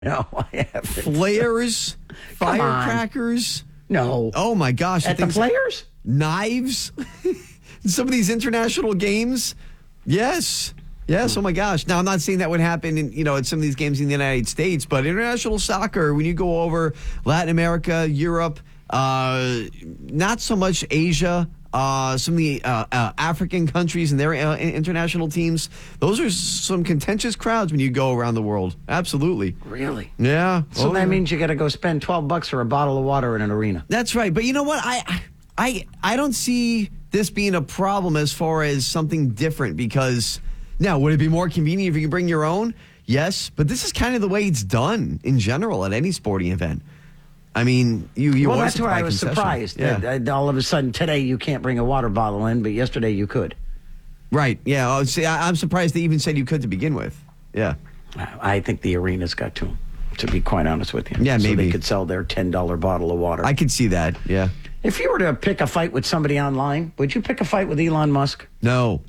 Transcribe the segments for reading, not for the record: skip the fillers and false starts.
No, I haven't. Flares, firecrackers. No. Oh, my gosh. At the Players? Knives. Some of these international games. Yes. Yes, oh my gosh. Now, I'm not saying that would happen at some of these games in the United States, but international soccer, when you go over Latin America, Europe, not so much Asia, some of the African countries and their international teams, those are some contentious crowds when you go around the world. Absolutely. Really? Yeah. So that means you got to go spend $12 for a bottle of water in an arena. That's right. But you know what? I don't see this being a problem as far as something different because... Now, would it be more convenient if you could bring your own? Yes, but this is kind of the way it's done in general at any sporting event. I mean, you well, want that's why I was surprised. Yeah. That all of a sudden today you can't bring a water bottle in, but yesterday you could. Right, yeah. I'm surprised they even said you could to begin with. Yeah. I think the arena's got to be quite honest with you. Yeah, maybe. So they could sell their $10 bottle of water. I could see that, yeah. If you were to pick a fight with somebody online, would you pick a fight with Elon Musk? No.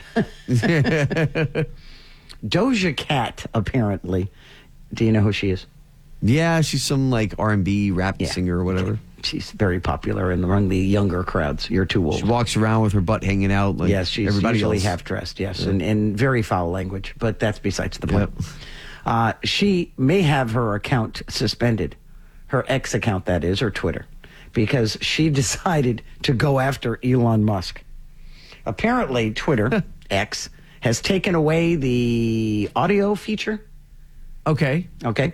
Doja Cat, apparently. Do you know who she is? Yeah, she's some like R&B rap singer or whatever. She's very popular among the younger crowds. You're too old. She walks around with her butt hanging out. Like yes, she's everybody usually else. half dressed. Yes, and very foul language. But that's besides the point. Yep. She may have her account suspended, her X account, that is, or Twitter, because she decided to go after Elon Musk. Apparently, Twitter, X, has taken away the audio feature. Okay.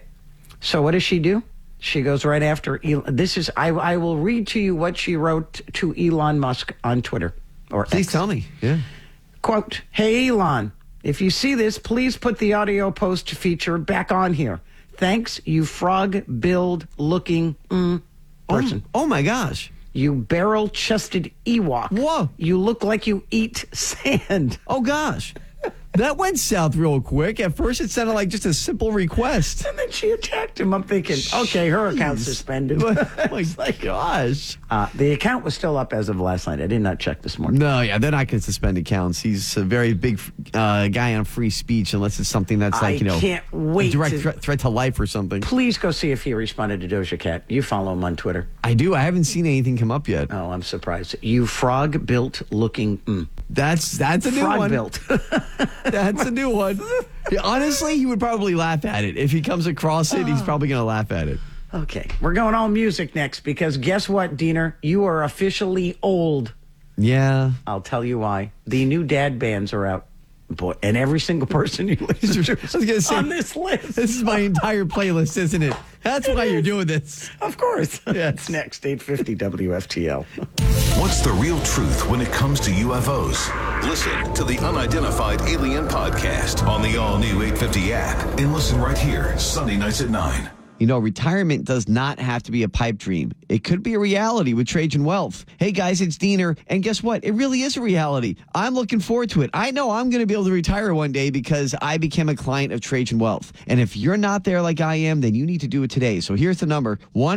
So what does she do? She goes right after Elon. I will read to you what she wrote to Elon Musk on Twitter. Please X. tell me. Yeah. Quote, "Hey, Elon, if you see this, please put the audio post feature back on here. Thanks, you frog-billed looking person. Oh, my gosh. You barrel-chested Ewok. Whoa. You look like you eat sand." Oh, gosh. That went south real quick. At first, it sounded like just a simple request. And then she attacked him. I'm thinking, okay, her account's suspended. Oh, my gosh. The account was still up as of last night. I did not check this morning. No, yeah, they're not going to suspend accounts. He's a very big guy on free speech, unless it's something that's like, can't wait a direct threat to life or something. Please go see if he responded to Doja Cat. You follow him on Twitter. I do. I haven't seen anything come up yet. Oh, I'm surprised. You frog-built looking. That's a new one. Frog-built. That's a new one. Yeah, honestly, he would probably laugh at it. If he comes across it, he's probably going to laugh at it. Okay. We're going all music next because guess what, Diener? You are officially old. Yeah. I'll tell you why. The new dad bands are out. Boy, and every single person you listen to I was gonna say, on this list. This is my entire playlist, isn't it? That's why you're doing this. Of course. Yes. It's next, 850 WFTL. What's the real truth when it comes to UFOs? Listen to the Unidentified Alien Podcast on the all-new 850 app and listen right here, Sunday nights at 9. You know, retirement does not have to be a pipe dream. It could be a reality with Trajan Wealth. Hey, guys, it's Diener. And guess what? It really is a reality. I'm looking forward to it. I know I'm going to be able to retire one day because I became a client of Trajan Wealth. And if you're not there like I am, then you need to do it today. So here's the number,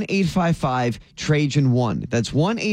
1-855-TRAJAN-1. That's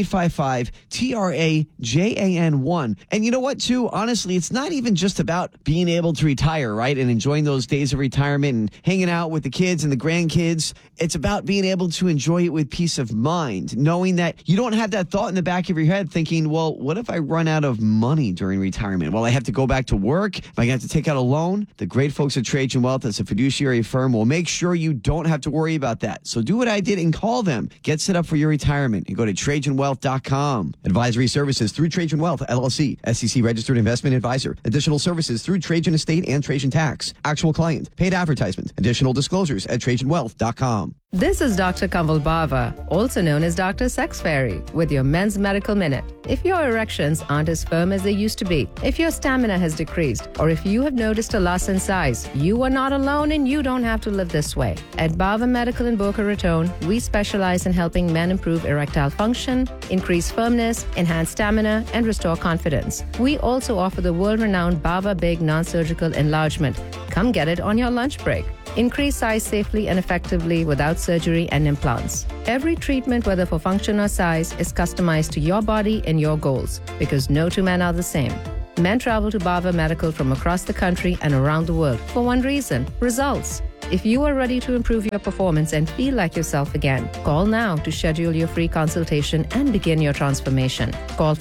1-855-TRAJAN-1. And you know what, too? Honestly, it's not even just about being able to retire, right? And enjoying those days of retirement and hanging out with the kids and the grandkids. It's about being able to enjoy it with peace of mind, knowing that you don't have that thought in the back of your head thinking, well, what if I run out of money during retirement? Well, I have to go back to work. Am I going to have to take out a loan? The great folks at Trajan Wealth, as a fiduciary firm, will make sure you don't have to worry about that. So do what I did and call them. Get set up for your retirement and go to TrajanWealth.com. Advisory services through Trajan Wealth, LLC, SEC registered investment advisor. Additional services through Trajan Estate and Trajan Tax. Actual client. Paid advertisement. Additional disclosures at TrajanWealth.com. This is Dr. Kanwal Bava, also known as Dr. Sex Fairy, with your Men's Medical Minute. If your erections aren't as firm as they used to be, if your stamina has decreased, or if you have noticed a loss in size, you are not alone and you don't have to live this way. At Bava Medical in Boca Raton, we specialize in helping men improve erectile function, increase firmness, enhance stamina, and restore confidence. We also offer the world-renowned Bava Big non-surgical enlargement. Come get it on your lunch break. Increase size safely and effectively without surgery and implants. Every treatment, whether for function or size, is customized to your body and your goals because no two men are the same. Men travel to Bava Medical from across the country and around the world for one reason: results. If you are ready to improve your performance and feel like yourself again, call now to schedule your free consultation and begin your transformation. Call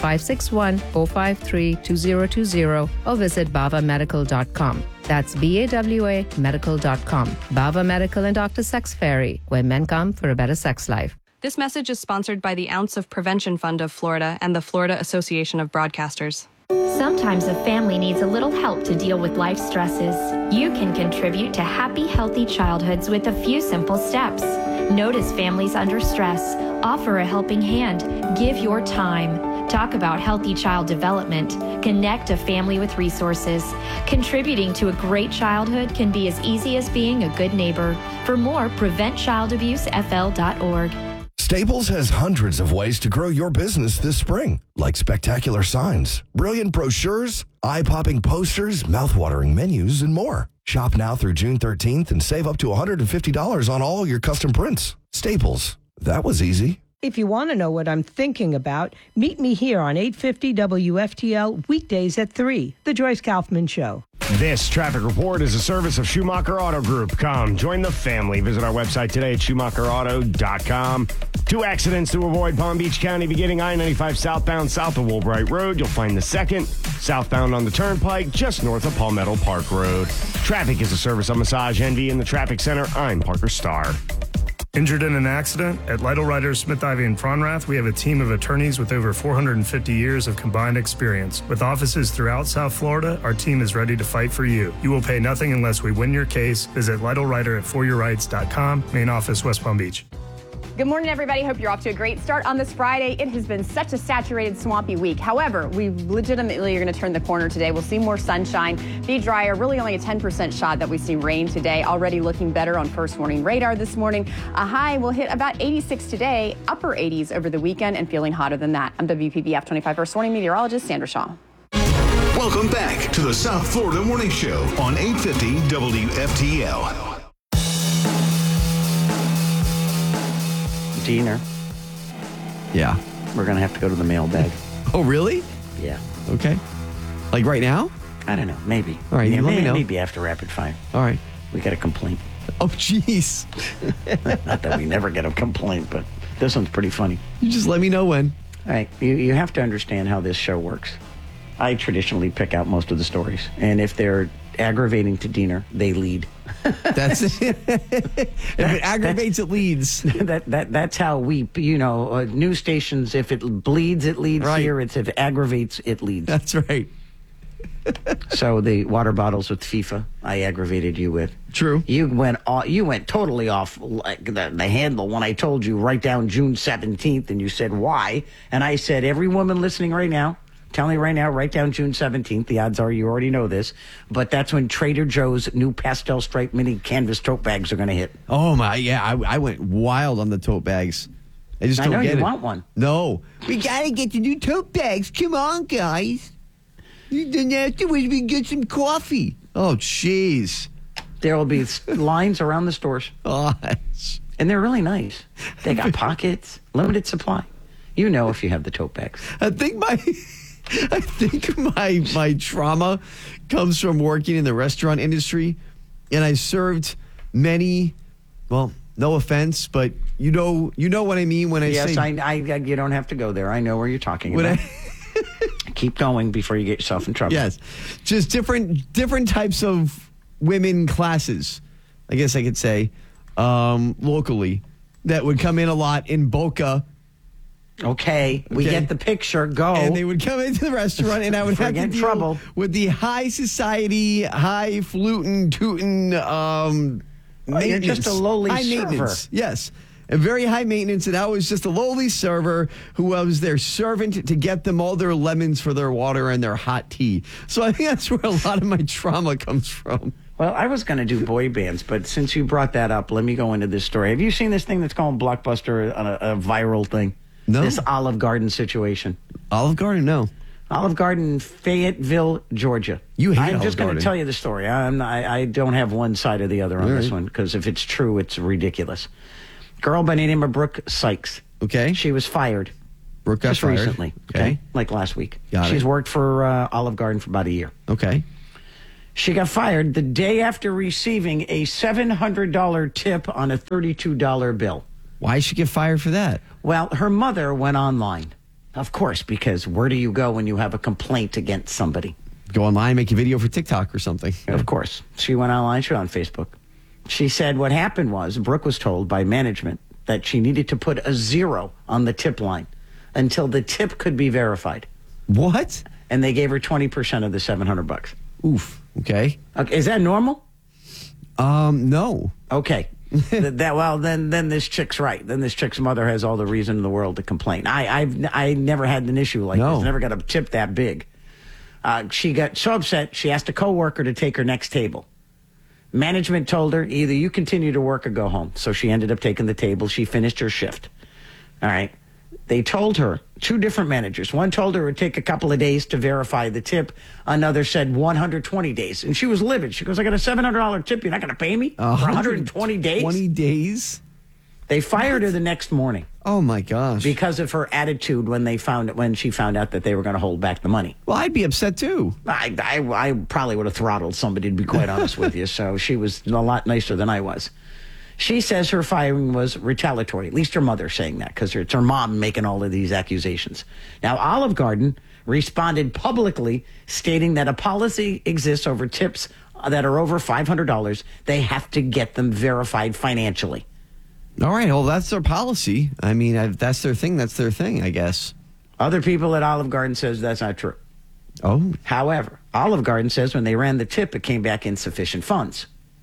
561-453-2020 or visit bavamedical.com. That's BAWA medical.com. Bava Medical and Dr. Sex Fairy, where men come for a better sex life. This message is sponsored by the Ounce of Prevention Fund of Florida and the Florida Association of Broadcasters. Sometimes a family needs a little help to deal with life stresses. You can contribute to happy, healthy childhoods with a few simple steps. Notice families under stress. Offer a helping hand. Give your time. Talk about healthy child development. Connect a family with resources. Contributing to a great childhood can be as easy as being a good neighbor. For more, preventchildabusefl.org. Staples has hundreds of ways to grow your business this spring, like spectacular signs, brilliant brochures, eye-popping posters, mouth-watering menus, and more. Shop now through June 13th and save up to $150 on all your custom prints. Staples. That was easy. If you want to know what I'm thinking about, meet me here on 850 WFTL weekdays at 3, The Joyce Kaufman Show. This traffic report is a service of Schumacher Auto Group. Come, join the family. Visit our website today at schumacherauto.com. 2 accidents to avoid Palm Beach County beginning I-95 southbound south of Woolbright Road. You'll find the second southbound on the Turnpike just north of Palmetto Park Road. Traffic is a service of Massage Envy in the Traffic Center. I'm Parker Starr. Injured in an accident? At Lytle Ryder, Smith Ivy, and Fronrath, we have a team of attorneys with over 450 years of combined experience. With offices throughout South Florida, our team is ready to fight for you. You will pay nothing unless we win your case. Visit Lytle Ryder at foryourrights.com. Main office, West Palm Beach. Good morning, everybody. Hope you're off to a great start on this Friday. It has been such a saturated, swampy week. However, we legitimately are going to turn the corner today. We'll see more sunshine, be drier. Really only a 10% shot that we see rain today. Already looking better on first warning radar this morning. A high will hit about 86 today, upper 80s over the weekend, and feeling hotter than that. I'm WPBF 25 first warning meteorologist Sandra Shaw. Welcome back to the South Florida Morning Show on 850 WFTL. Diener, Yeah. we're going to have to go to the mailbag. Oh, really? Yeah. Okay. Like right now? I don't know. Maybe. All right, Yeah, let me know. Maybe after rapid fire. All right. We got a complaint. Oh, jeez. Not that we never get a complaint, but this one's pretty funny. You just let me know when. All right. You have to understand how this show works. I traditionally pick out most of the stories. And if they're aggravating to Diener, they lead. That's it. If it aggravates, it leads. That's how we, news stations, if it bleeds, it leads Right. here. If it aggravates, it leads. That's right. So the water bottles with FIFA, I aggravated you with. True. You went totally off like the handle when I told you write down June 17th, and you said why? And I said every woman listening right now, tell me right now, write down June 17th. The odds are you already know this, but that's when Trader Joe's new pastel striped mini canvas tote bags are going to hit. Oh my, yeah! I went wild on the tote bags. I just don't know get you it. want one. No, we gotta get the new tote bags. Come on, guys. Then afterwards we get some coffee. Oh, jeez. There will be lines around the stores, Gosh. and they're really nice. They got pockets, limited supply. You know if you have the tote bags. I think my trauma comes from working in the restaurant industry, and I served many. Well, no offense, but you know what I mean when I Yes, say. I you don't have to go there. I know where you're talking when about. I, Keep going before you get yourself in trouble. yes, just different types of women classes, I guess I could say, locally, that would come in a lot in Boca. Okay, we Okay. get the picture. Go. And they would come into the restaurant, and I would Before have you to get in deal trouble. with the high society, high fluting, tooting, you're just a lowly high server. maintenance. Yes, a very high maintenance, and I was just a lowly server who was their servant to get them all their lemons for their water and their hot tea. So I think that's where a lot of my trauma comes from. Well, I was going to do boy bands, but since you brought that up, let me go into this story. Have you seen this thing that's called Blockbuster, a viral thing? No. This Olive Garden situation. Olive Garden, no. Olive Garden, Fayetteville, Georgia. You hate I'm Olive just going Garden. to tell you the story. I don't have one side or the other on this one, because if it's true, it's ridiculous. Girl by the name of Brooke Sykes. Okay. She was fired. Brooke got just fired. recently. Okay. Like last week. Got She's it. worked for Olive Garden for about a year. Okay. She got fired the day after receiving a $700 tip on a $32 bill. Why did she get fired for that? Well, her mother went online. Of course, because where do you go when you have a complaint against somebody? Go online, make a video for TikTok or something. Of course. She went online, she went on Facebook. She said what happened was Brooke was told by management that she needed to put a 0 on the tip line until the tip could be verified. What? And they gave her 20% of the $700. Oof. Okay. Is that normal? No. Okay. Then this chick's right. Then this chick's mother has all the reason in the world to complain. I never had an issue like this. Never got a tip that big. She got so upset, she asked a coworker to take her next table. Management told her, either you continue to work or go home. So she ended up taking the table. She finished her shift. All right. They told her, 2 different managers. One told her it would take a couple of days to verify the tip. Another said 120 days. And she was livid. She goes, I got a $700 tip. You're not going to pay me for 120 days? 20 days? They fired her the next morning. Oh, my gosh. Because of her attitude when she found out that they were going to hold back the money. Well, I'd be upset, too. I probably would have throttled somebody, to be quite honest with you. So she was a lot nicer than I was. She says her firing was retaliatory. At least her mother's saying that, because it's her mom making all of these accusations. Now, Olive Garden responded publicly, stating that a policy exists over tips that are over $500. They have to get them verified financially. All right. Well, that's their policy. I mean, if that's their thing, that's their thing, I guess. Other people at Olive Garden says that's not true. Oh. However, Olive Garden says when they ran the tip, it came back insufficient funds.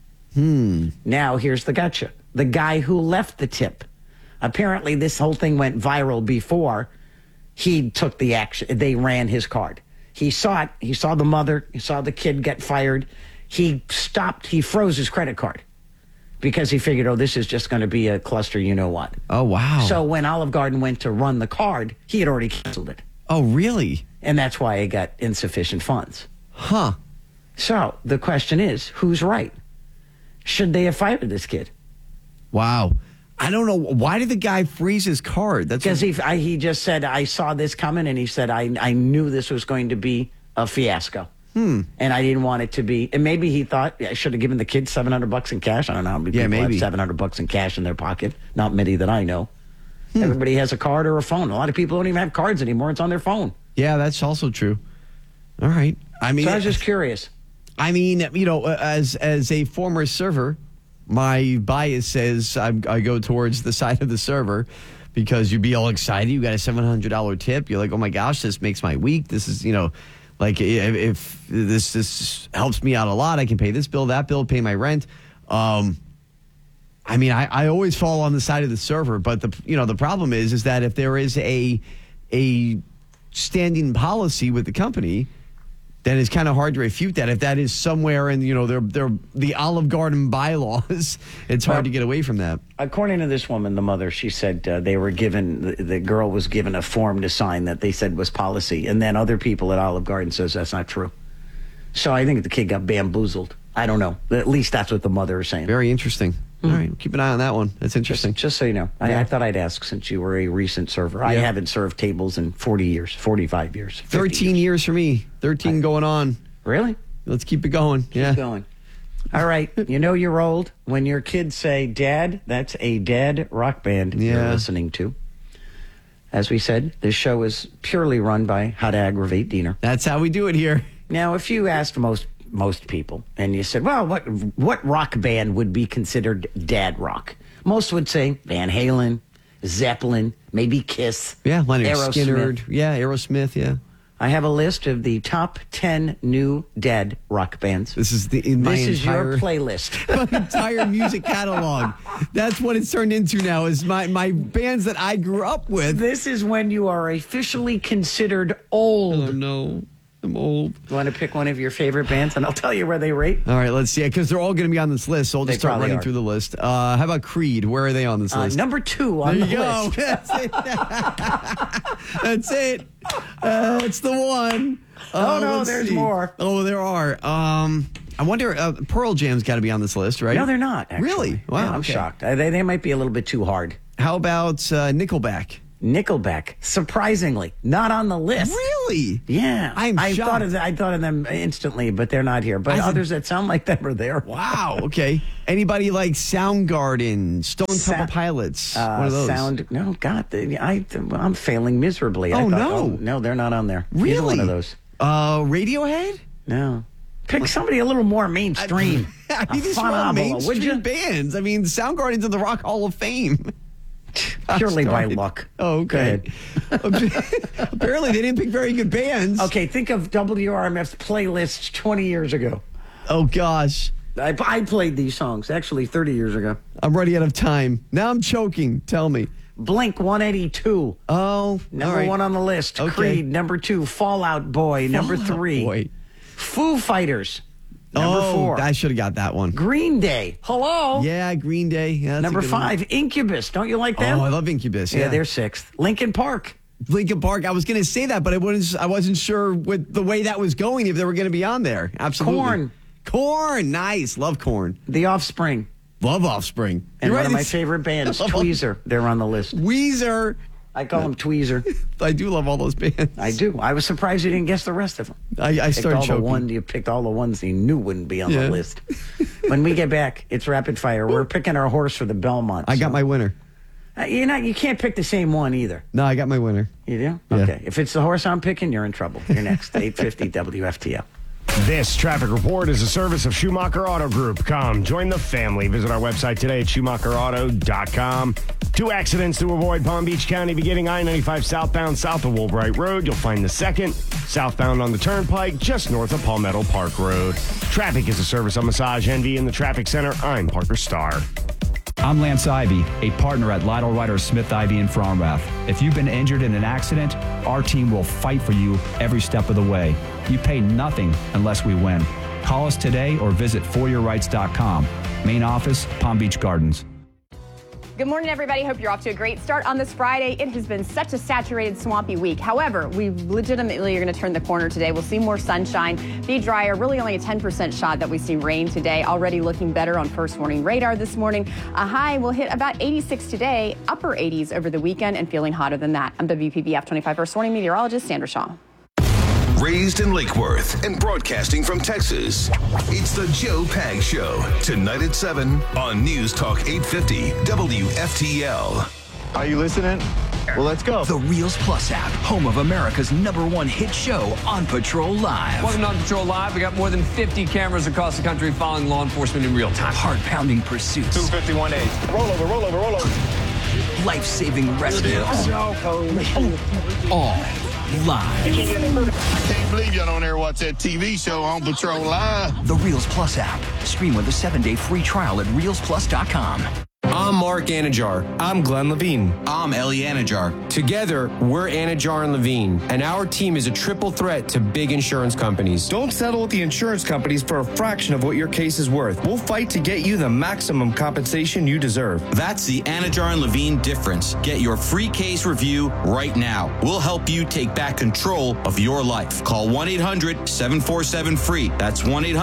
Now, here's the gotcha. The guy who left the tip. Apparently, this whole thing went viral before he took the action. They ran his card. He saw it. He saw the mother. He saw the kid get fired. He stopped. He froze his credit card because he figured, oh, this is just going to be a cluster, you know what. Oh, wow. So when Olive Garden went to run the card, he had already canceled it. Oh, really? And that's why it got insufficient funds. Huh. So the question is, who's right? Should they have fired this kid? Wow. I don't know. Why did the guy freeze his card? That's because he just said, I saw this coming, and he said, I knew this was going to be a fiasco. And I didn't want it to be. And maybe he thought I should have given the kid $700 in cash. I don't know how many people have $700 in cash in their pocket. Not many that I know. Everybody has a card or a phone. A lot of people don't even have cards anymore. It's on their phone. Yeah, that's also true. All right. I mean, so I was just curious. I mean, as a former server, my bias says I go towards the side of the server because you'd be all excited. You got a $700 tip. You're like, oh my gosh, this makes my week. This is, like if this helps me out a lot, I can pay this bill, that bill, pay my rent. I mean, I always fall on the side of the server, but the problem is that if there is a standing policy with the company, then it's kind of hard to refute that. If that is somewhere in, the Olive Garden bylaws, it's hard to get away from that. According to this woman, the mother, she said the girl was given a form to sign that they said was policy. And then other people at Olive Garden says that's not true. So I think the kid got bamboozled. I don't know. At least that's what the mother is saying. Very interesting. All right, keep an eye on that one. That's interesting. Just so you know. I thought I'd ask since you were a recent server. I haven't served tables in 40 years, 45 years. 13 years for me. 13 going on. Really? Let's keep it going. Keep going. All right. You're old when your kids say, Dad, that's a dead rock band you're listening to. As we said, this show is purely run by How to Aggravate Diener. That's how we do it here. Now, if you asked most people and you said, well, what rock band would be considered dad rock? Most would say Van Halen, Zeppelin, maybe Kiss. Yeah, Leonard Aerosmith. Skinner. Yeah, Aerosmith, yeah. I have a list of the top 10 new dad rock bands. This is your playlist. My entire music catalog. That's what it's turned into now, is my bands that I grew up with. This is when you are officially considered old. Oh, no. I'm old. You want to pick one of your favorite bands, and I'll tell you where they rate? All right, let's see. Because they're all going to be on this list, so I'll just start running through the list. How about Creed? Where are they on this list? Number 2 on the list. That's it. That's it. That's the one. No, there's more. Oh, there are. I wonder, Pearl Jam's got to be on this list, right? No, they're not, actually. Really? Wow, yeah, I'm shocked. They might be a little bit too hard. How about Nickelback? Nickelback, surprisingly, not on the list. Really? Yeah. I thought of them instantly, but they're not here. But others that sound like them are there. Wow. Okay. Anybody like Soundgarden, Stone Temple Pilots? One of those. No, God, I'm failing miserably. Oh, no. No, they're not on there. Really? Either one of those. Radiohead? No. Pick somebody a little more mainstream. I mean, these are all mainstream bands. I mean, Soundgarden's in the Rock Hall of Fame. Purely by luck. Oh, okay. Apparently, they didn't pick very good bands. Okay, think of WRMF's playlists 20 years ago. Oh, gosh. I played these songs, actually, 30 years ago. I'm running out of time. Now I'm choking. Tell me. Blink 182. Oh, number one on the list. Okay. Creed, number 2. Fall Out Boy, number 3. Boy. Foo Fighters, number 4. I should have got that one. Green Day. Hello. Yeah, Green Day. Yeah, number 5. One. Incubus. Don't you like them? Oh, I love Incubus. Yeah, they're 6th. Linkin Park. Linkin Park. I was going to say that, but I wasn't sure with the way that was going if they were going to be on there. Absolutely. Korn. Nice. Love Korn. The Offspring. Love Offspring. And one of my favorite bands, Tweezer. They're on the list. Weezer. I call them Tweezer. I do love all those bands. I do. I was surprised you didn't guess the rest of them. I started choking. You picked all the ones you knew wouldn't be on the list. When we get back, it's rapid fire. We're picking our horse for the Belmont. I got my winner. You can't pick the same one either. No, I got my winner. You do? Yeah. Okay. If it's the horse I'm picking, you're in trouble. You're next. 850 WFTL. This traffic report is a service of Schumacher Auto Group. Come, join the family. Visit our website today at SchumacherAuto.com. 2 accidents to avoid Palm Beach County beginning I-95 southbound south of Woolbright Road. You'll find the second southbound on the Turnpike just north of Palmetto Park Road. Traffic is a service of Massage Envy in the Traffic Center. I'm Parker Starr. I'm Lance Ivy, a partner at Lytle Ryder Smith Ivy in Fromrath. If you've been injured in an accident, our team will fight for you every step of the way. You pay nothing unless we win. Call us today or visit foryourrights.com. Main office, Palm Beach Gardens. Good morning, everybody. Hope you're off to a great start on this Friday. It has been such a saturated, swampy week. However, we legitimately are going to turn the corner today. We'll see more sunshine, be drier. Really only a 10% shot that we see rain today. Already looking better on first warning radar this morning. A high will hit about 86 today, upper 80s over the weekend, and feeling hotter than that. I'm WPB F25 first warning meteorologist Sandra Shaw. Raised in Lake Worth and broadcasting from Texas, it's the Joe Pag Show. Tonight at 7 on News Talk 850 WFTL. Are you listening? Well, let's go. The Reels Plus app, home of America's #1 hit show, On Patrol Live. Welcome to On Patrol Live. We got more than 50 cameras across the country following law enforcement in real time. Heart-pounding pursuits. 251A. Roll over. Life-saving rescues. All live. I can't believe y'all don't ever watch that TV show On Patrol Live. The Reels Plus app. Stream with a 7-day free trial at reelsplus.com. I'm Mark Anajar. I'm Glenn Levine. I'm Ellie Anajar. Together, we're Anajar and Levine, and our team is a triple threat to big insurance companies. Don't settle with the insurance companies for a fraction of what your case is worth. We'll fight to get you the maximum compensation you deserve. That's the Anajar and Levine difference. Get your free case review right now. We'll help you take back control of your life. Call 1-800-747-FREE. That's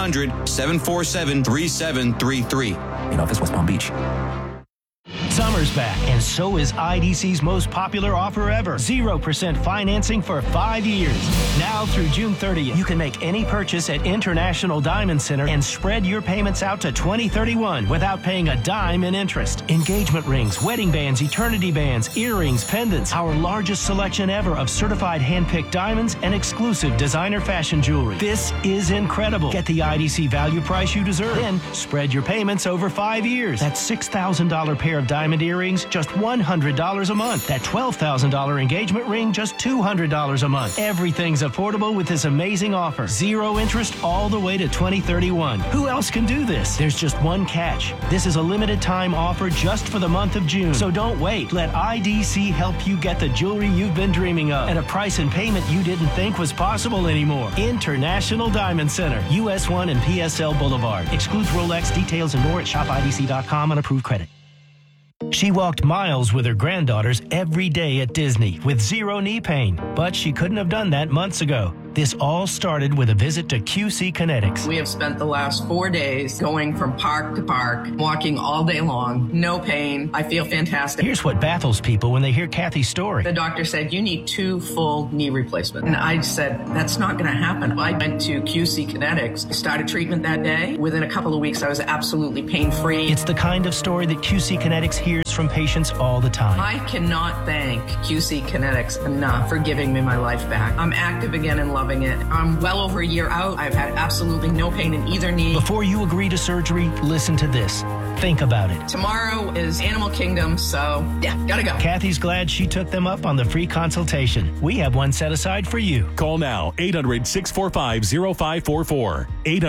1-800-747-3733. In office, West Palm Beach. Summer's back, and so is IDC's most popular offer ever. 0% financing for 5 years. Now through June 30th, you can make any purchase at International Diamond Center and spread your payments out to 2031 without paying a dime in interest. Engagement rings, wedding bands, eternity bands, earrings, pendants. Our largest selection ever of certified hand-picked diamonds and exclusive designer fashion jewelry. This is incredible. Get the IDC value price you deserve. Then spread your payments over 5 years. That $6,000 pair of diamond earrings, just $100 a month. That $12,000 engagement ring, just $200 a month. Everything's affordable with this amazing offer. 0 interest all the way to 2031. Who else can do this? There's just one catch. This is a limited time offer just for the month of June. So don't wait. Let IDC help you get the jewelry you've been dreaming of at a price and payment you didn't think was possible anymore. International Diamond Center, US 1 and PSL Boulevard. Excludes Rolex. Details and more at shopidc.com on approved credit. She walked miles with her granddaughters every day at Disney with 0 knee pain, but she couldn't have done that months ago. This all started with a visit to QC Kinetics. We have spent the last 4 days going from park to park, walking all day long, no pain. I feel fantastic. Here's what baffles people when they hear Kathy's story. The doctor said, you need 2 full knee replacements. And I said, that's not going to happen. I went to QC Kinetics. I started treatment that day. Within a couple of weeks, I was absolutely pain-free. It's the kind of story that QC Kinetics hears from patients all the time. I cannot thank QC Kinetics enough for giving me my life back. I'm active again and loving it. I'm well over a year out. I've had absolutely no pain in either knee. Before you agree to surgery, listen to this. Think about it. Tomorrow is Animal Kingdom, so yeah, gotta go. Kathy's glad she took them up on the free consultation. We have one set aside for you. Call now, 800-645-0544.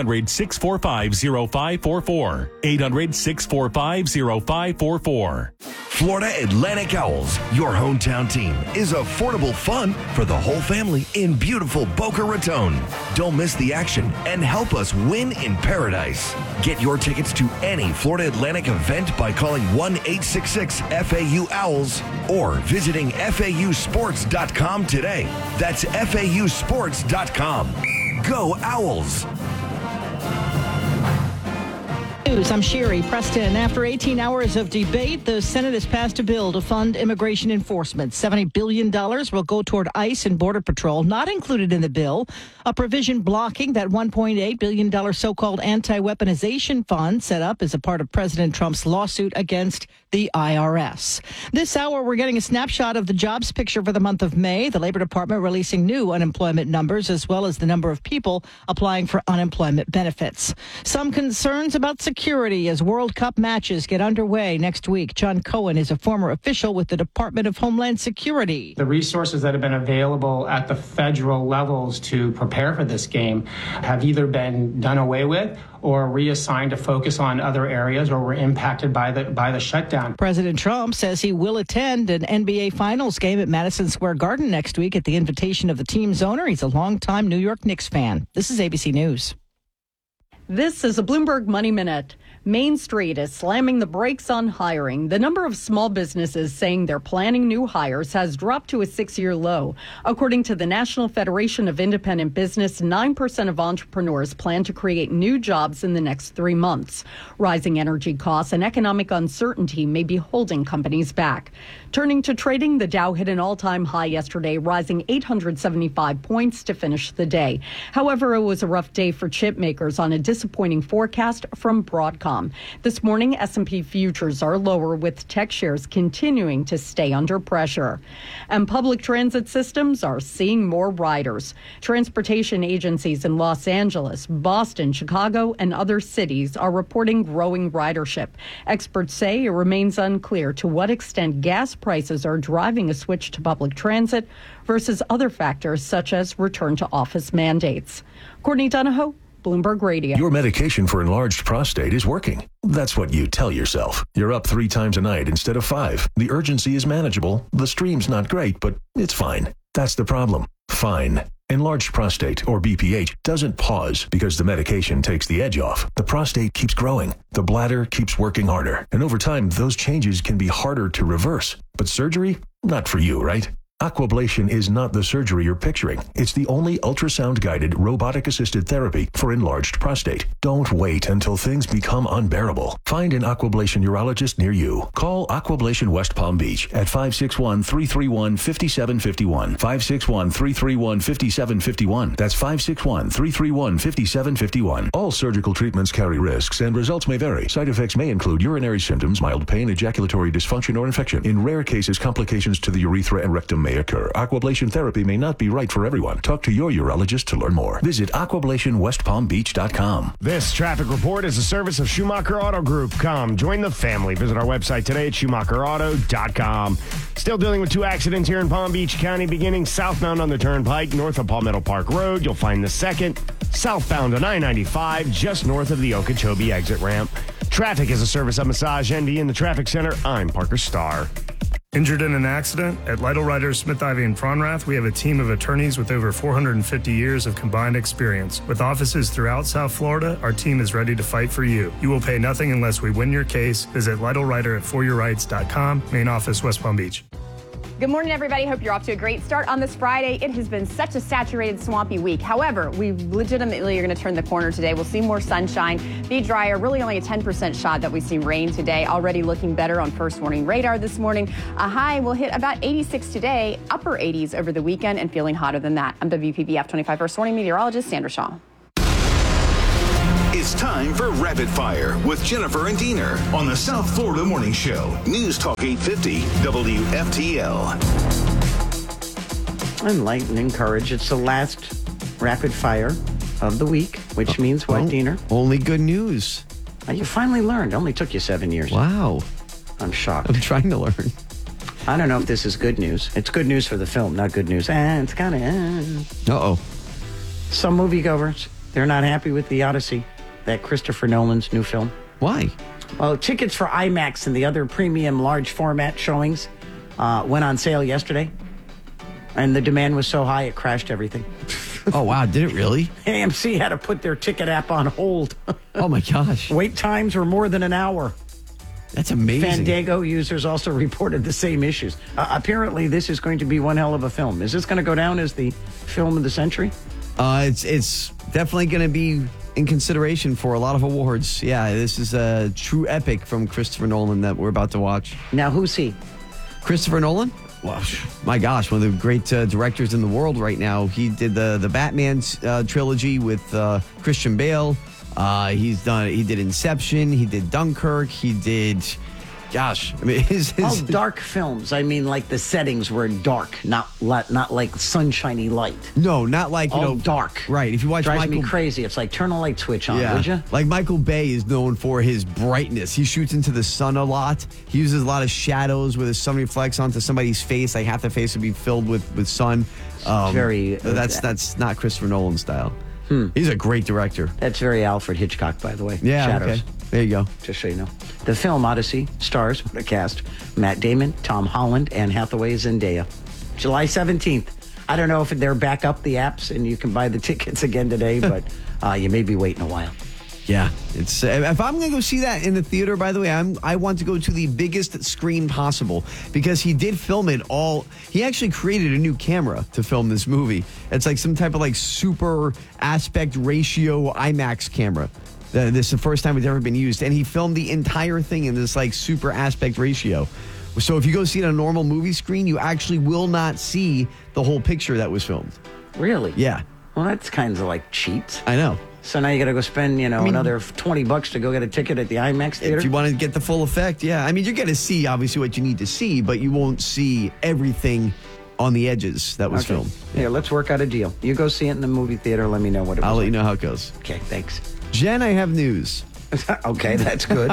800-645-0544. 800-645-0544. Florida Atlantic Owls, your hometown team, is affordable fun for the whole family in beautiful Boca Raton. Don't miss the action and help us win in paradise. Get your tickets to any Florida Atlantic event by calling 1-866-FAU-OWLS or visiting FAUsports.com today. That's FAUsports.com. Go Owls! News. I'm Sherry Preston. After 18 hours of debate, the Senate has passed a bill to fund immigration enforcement. $70 billion will go toward ICE and Border Patrol. Not included in the bill, a provision blocking that $1.8 billion so-called anti-weaponization fund set up as a part of President Trump's lawsuit against the IRS. This hour, we're getting a snapshot of the jobs picture for the month of May. The Labor Department releasing new unemployment numbers as well as the number of people applying for unemployment benefits. Some concerns about security as World Cup matches get underway next week. John Cohen is a former official with the Department of Homeland Security. The resources that have been available at the federal levels to prepare for this game have either been done away with or reassigned to focus on other areas or were impacted by the shutdown. President Trump says he will attend an NBA Finals game at Madison Square Garden next week at the invitation of the team's owner. He's a longtime New York Knicks fan. This is ABC News. This is a Bloomberg Money Minute. Main Street is slamming the brakes on hiring. The number of small businesses saying they're planning new hires has dropped to a 6-year low. According to the National Federation of Independent Business, 9% of entrepreneurs plan to create new jobs in the next 3 months. Rising energy costs and economic uncertainty may be holding companies back. Turning to trading, the Dow hit an all-time high yesterday, rising 875 points to finish the day. However, it was a rough day for chip makers on a disappointing forecast from Broadcom. This morning, S&P futures are lower with tech shares continuing to stay under pressure. And public transit systems are seeing more riders. Transportation agencies in Los Angeles, Boston, Chicago, and other cities are reporting growing ridership. Experts say it remains unclear to what extent gas prices are driving a switch to public transit versus other factors such as return to office mandates. Courtney Donahoe, Bloomberg Radio. Your medication for enlarged prostate is working. That's what you tell yourself. You're up 3 times a night instead of 5. The urgency is manageable. The stream's not great, but it's fine. That's the problem. Fine. Enlarged prostate, or BPH, doesn't pause because the medication takes the edge off. The prostate keeps growing. The bladder keeps working harder. And over time, those changes can be harder to reverse. But surgery? Not for you, right? Aquablation is not the surgery you're picturing. It's the only ultrasound-guided, robotic-assisted therapy for enlarged prostate. Don't wait until things become unbearable. Find an Aquablation urologist near you. Call Aquablation West Palm Beach at 561-331-5751. 561-331-5751. That's 561-331-5751. All surgical treatments carry risks, and results may vary. Side effects may include urinary symptoms, mild pain, ejaculatory dysfunction, or infection. In rare cases, complications to the urethra and rectum may occur. Aquablation therapy may not be right for everyone. Talk to your urologist to learn more. Visit aquablationwestpalmbeach.com. This traffic report is a service of Schumacher Auto Group. Come, join the family. Visit our website today at schumacherauto.com. Still dealing with 2 accidents here in Palm Beach County, beginning southbound on the Turnpike, north of Palmetto Park Road. You'll find the second. Southbound on I-95, just north of the Okeechobee exit ramp. Traffic is a service of Massage ND in the Traffic Center. I'm Parker Starr. Injured in an accident? At Lytle Writers, Smith, Ivy, and Fronrath, we have a team of attorneys with over 450 years of combined experience. With offices throughout South Florida, our team is ready to fight for you. You will pay nothing unless we win your case. Visit LytleWriter at foryourrights.com. Main office, West Palm Beach. Good morning, everybody. Hope you're off to a great start on this Friday. It has been such a saturated, swampy week. However, we legitimately are going to turn the corner today. We'll see more sunshine, be drier. Really only a 10% shot that we see rain today. Already looking better on first warning radar this morning. A high will hit about 86 today, upper 80s over the weekend, and feeling hotter than that. I'm WPBF 25 first warning meteorologist Sandra Shaw. It's time for Rapid Fire with Jennifer and Diener on the South Florida Morning Show. News Talk 850 WFTL. Enlighten, encourage. It's the last Rapid Fire of the week, which means what, Diener? Only good news. You finally learned. Only took you 7 years. Wow. I'm shocked. I'm trying to learn. I don't know if this is good news. It's good news for the film, not good news. It's kind of... Uh-oh. Some moviegoers, they're not happy with The Odyssey, that Christopher Nolan's new film. Why? Well, tickets for IMAX and the other premium large format showings went on sale yesterday. And the demand was so high, it crashed everything. Oh, wow. Did it really? AMC had to put their ticket app on hold. Oh, my gosh. Wait times were more than an hour. That's amazing. Fandango users also reported the same issues. Apparently, this is going to be one hell of a film. Is this going to go down as the film of the century? It's definitely going to be in consideration for a lot of awards. Yeah, this is a true epic from Christopher Nolan that we're about to watch. Now, who's he? Christopher Nolan? Well, my gosh, one of the great directors in the world right now. He did the Batman trilogy with Christian Bale. He did Inception. He did Dunkirk. He did... Gosh, I mean, all dark films. I mean, like the settings were dark, not like sunshiny light. No, not like all dark. Right. If you watch drives me crazy. It's like turn a light switch on, would you? Like Michael Bay is known for his brightness. He shoots into the sun a lot. He uses a lot of shadows where the sun reflects onto somebody's face. Like half the face would be filled with sun. That's not Christopher Nolan's style. He's a great director. That's very Alfred Hitchcock, by the way. Yeah. Shadows. Okay. There you go. Just so you know. The film Odyssey stars the cast Matt Damon, Tom Holland, Anne Hathaway, Zendaya. July 17th. I don't know if they're back up the apps and you can buy the tickets again today, but you may be waiting a while. Yeah. It's if I'm going to go see that in the theater, by the way, I want to go to the biggest screen possible because he did film it all. He actually created a new camera to film this movie. It's like some type of like super aspect ratio IMAX camera. This is the first time it's ever been used. And he filmed the entire thing in this like super aspect ratio. So if you go see it on a normal movie screen, you actually will not see the whole picture that was filmed. Really? Yeah. Well, that's kind of like cheats. I know. So now you got to go spend, another $20 to go get a ticket at the IMAX theater? If you want to get the full effect, yeah. I mean, you're going to see, obviously, what you need to see, but you won't see everything on the edges that was filmed. Yeah, let's work out a deal. You go see it in the movie theater. Let me know what it was. I'll let you know how it goes. Okay, thanks. Jen, I have news. Okay, that's good.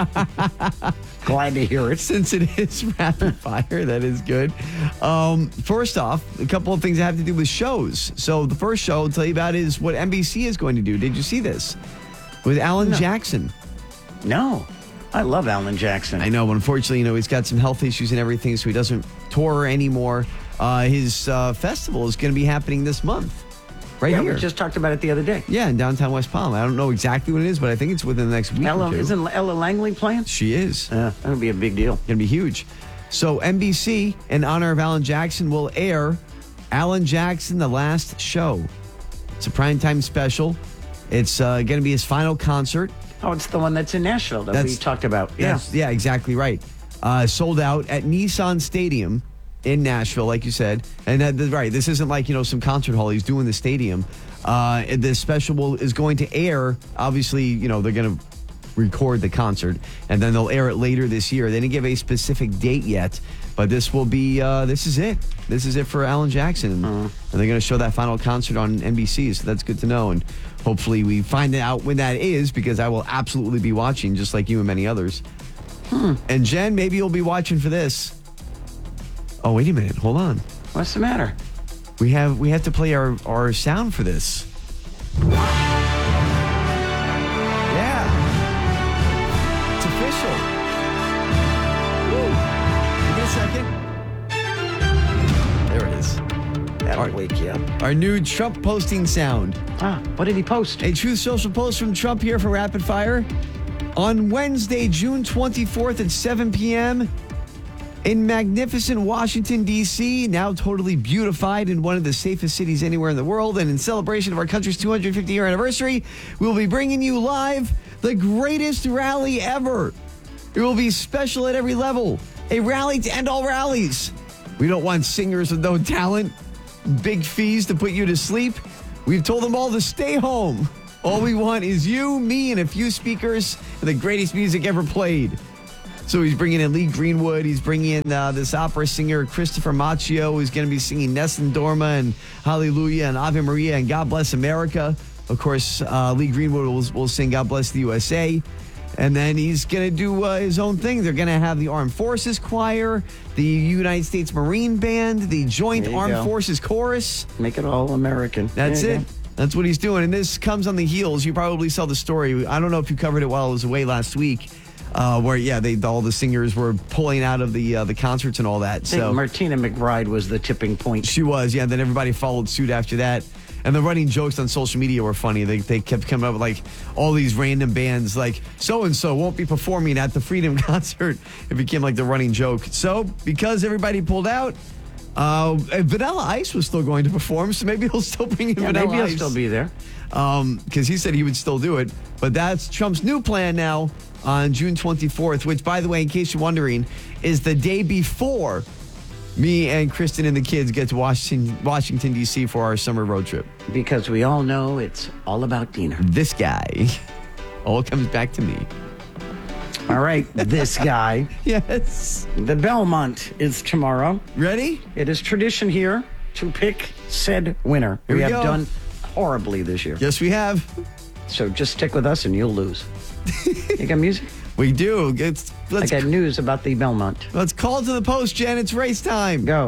Glad to hear it. Since it is rapid fire, that is good. First off, a couple of things that have to do with shows. So the first show I'll tell you about is what NBC is going to do. Did you see this? With Alan Jackson. No. I love Alan Jackson. I know, but unfortunately, he's got some health issues and everything, so he doesn't tour anymore. His festival is going to be happening this month. Right here. We just talked about it the other day. Yeah, in downtown West Palm. I don't know exactly what it is, but I think it's within the next week or two. Isn't Ella Langley playing? She is. That would be a big deal. Going to be huge. So NBC, in honor of Alan Jackson, will air Alan Jackson, The Last Show. It's a primetime special. It's going to be his final concert. Oh, it's the one that's in Nashville that we talked about. Yeah, exactly right. Sold out at Nissan Stadium in Nashville, like you said. And this isn't like, some concert hall. He's doing the stadium. This special is going to air, obviously, they're going to record the concert, and then they'll air it later this year. They didn't give a specific date yet, but this will be, this is it. This is it for Alan Jackson. And they're going to show that final concert on NBC, so that's good to know. And hopefully we find out when that is, because I will absolutely be watching, just like you and many others. And Jen, maybe you'll be watching for this. Oh, wait a minute. Hold on. What's the matter? We have to play our sound for this. Yeah. It's official. Woo. Give me a second. There it is. That'll wake you up. Our new Trump posting sound. What did he post? A Truth Social post from Trump here for Rapid Fire. On Wednesday, June 24th at 7 p.m., In magnificent Washington, D.C., now totally beautified in one of the safest cities anywhere in the world, and in celebration of our country's 250-year anniversary, we'll be bringing you live the greatest rally ever. It will be special at every level. A rally to end all rallies. We don't want singers with no talent, big fees to put you to sleep. We've told them all to stay home. All we want is you, me, and a few speakers and the greatest music ever played. So he's bringing in Lee Greenwood. He's bringing in this opera singer, Christopher Macchio, who's going to be singing Nessun Dorma and Hallelujah and Ave Maria and God Bless America. Of course, Lee Greenwood will sing God Bless the USA. And then he's going to do his own thing. They're going to have the Armed Forces Choir, the United States Marine Band, the Joint Armed Forces Chorus. Make it all American. That's it. That's what he's doing. And this comes on the heels. You probably saw the story. I don't know if you covered it while I was away last week. Where all the singers were pulling out of the concerts and all that. I think So Martina McBride was the tipping point. she was, yeah. Then everybody followed suit after that. And the running jokes on social media were funny. They kept coming up with like all these random bands, like so and so won't be performing at the Freedom concert. It became like the running joke. So because everybody pulled out, Vanilla Ice was still going to perform. So maybe he'll still bring in Vanilla maybe Ice. he'll still be there. Because he said he would still do it. But that's Trump's new plan now on June 24th, which, by the way, in case you're wondering, is the day before me and Kristen and the kids get to Washington, D.C. for our summer road trip. Because we all know it's all about Diener. This guy. All comes back to me. All right, this guy. Yes. The Belmont is tomorrow. Ready? It is tradition here to pick said winner. Here we have go. done horribly this year. Yes, we have. So just stick with us and you'll lose. You got music? We do. I got news about the Belmont. Let's call to the post, Jen. It's race time. Go.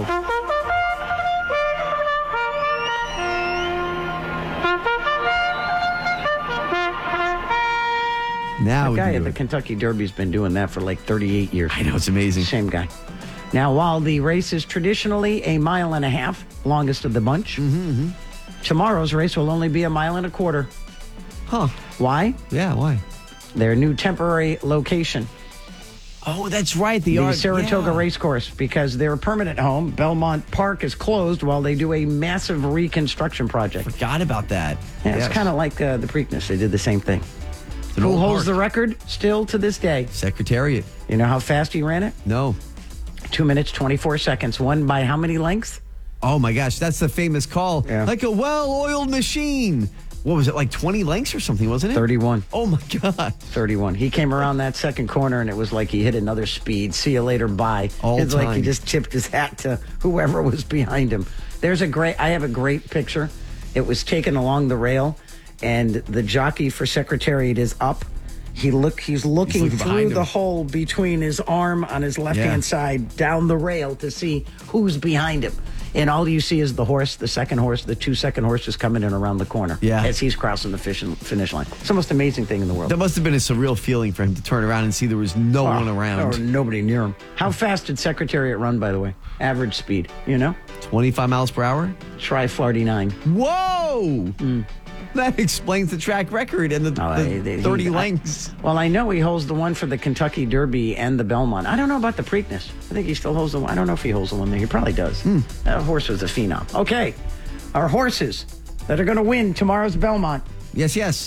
Now the guy we at do the it. Kentucky Derby's been doing that for like 38 years. I know, it's amazing. Same guy. Now, while the race is traditionally a mile and a half, longest of the bunch, tomorrow's race will only be a mile and a quarter. Huh. Why? Yeah, why? Their new temporary location. Oh, that's right. The Saratoga Racecourse, because their permanent home, Belmont Park, is closed while they do a massive reconstruction project. Forgot about that. Yeah, Yes. It's kind of like the Preakness. They did the same thing. an Who old holds park. the record still to this day? Secretariat. You know how fast he ran it? No. 2 minutes, 24 seconds. Won by how many lengths? Oh, my gosh. That's the famous call. Yeah. Like a well-oiled machine. What was it, like 20 lengths or something, wasn't it? 31. Oh, my God. 31. He came around that second corner, and it was like he hit another speed. See you later, bye. All It's like he time. just tipped his hat to whoever was behind him. I have a great picture. It was taken along the rail, and the jockey for Secretariat is up. He's looking through behind the him. hole between his arm on his left-hand side down the rail to see who's behind him. And all you see is the horse, the second horse, the 2 second horses coming in around the corner as he's crossing the finish line. It's the most amazing thing in the world. That must have been a surreal feeling for him to turn around and see there was no one around. Or nobody near him. How fast did Secretariat run, by the way? Average speed, you know? 25 miles per hour? Try 49. Whoa! That explains the track record and the 30 lengths. Well, I know he holds the one for the Kentucky Derby and the Belmont. I don't know about the Preakness. I think he still holds the one. I don't know if he holds the one there. He probably does. That horse was a phenom. Okay, our horses that are going to win tomorrow's Belmont. Yes.